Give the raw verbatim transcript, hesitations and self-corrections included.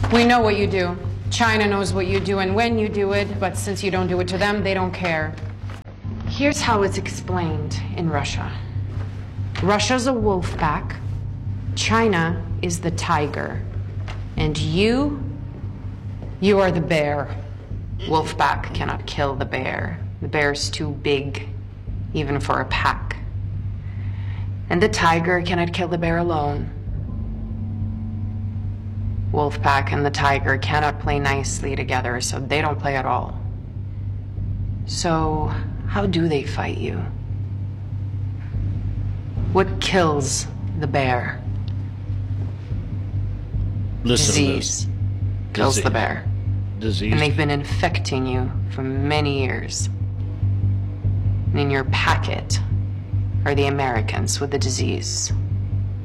We know what you do. China knows what you do and when you do it, but since you don't do it to them, they don't care. Here's how it's explained in Russia. Russia's a wolf pack, China is the tiger, and you, you are the bear. Wolf pack cannot kill the bear. The bear's too big, even for a pack. And the tiger cannot kill the bear alone. Wolfpack and the tiger cannot play nicely together, so they don't play at all. So, how do they fight you? What kills the bear? Listen Disease to this. kills Disease. the bear. Disease. And they've been infecting you for many years. And in your packet are the Americans with the disease.